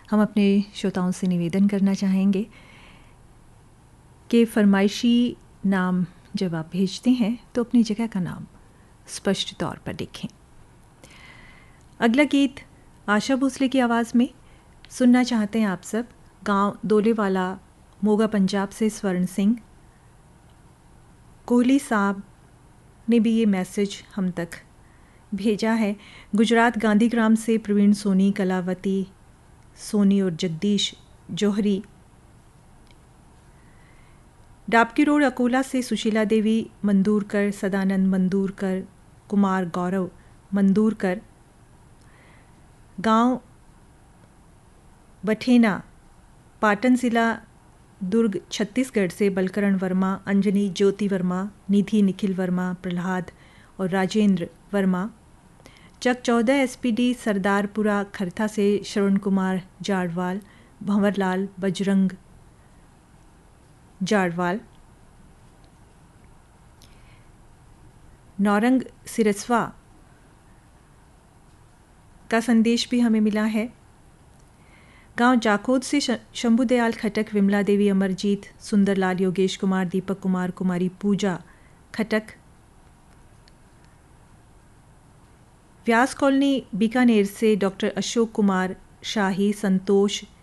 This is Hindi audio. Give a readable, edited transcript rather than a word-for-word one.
हम अपने श्रोताओं से निवेदन करना चाहेंगे कि फरमाइशी नाम जब आप भेजते हैं तो अपनी जगह का नाम स्पष्ट तौर पर लिखें। अगला गीत आशा भोसले की आवाज़ में सुनना चाहते हैं आप सब। गांव दोलेवाला, मोगा, पंजाब से स्वर्ण सिंह। कोहली साहब ने भी ये मैसेज हम तक भेजा है। गुजरात गांधीग्राम से प्रवीण सोनी, कलावती सोनी और जगदीश जौहरी। डाबकी रोड अकोला से सुशीला देवी मंदूरकर, सदानंद मंदूरकर, कुमार गौरव मंदूरकर। गांव बठेना, पाटन ज़िला दुर्ग छत्तीसगढ़ से बलकरण वर्मा, अंजनी ज्योति वर्मा, निधि निखिल वर्मा, प्रहलाद और राजेंद्र वर्मा। चक 14 एसपीडी सरदारपुरा खरथा से श्रवण कुमार जाड़वाल, भंवरलाल बजरंग जाड़वाल। नौरंग सिरस्वा का संदेश भी हमें मिला है। गांव जाखोद से शंभू दयाल खटक, विमला देवी, अमरजीत, सुंदरलाल, योगेश कुमार, दीपक कुमार, कुमारी पूजा खटक। व्यास कॉलोनी बीकानेर से डॉक्टर अशोक कुमार शाही, संतोष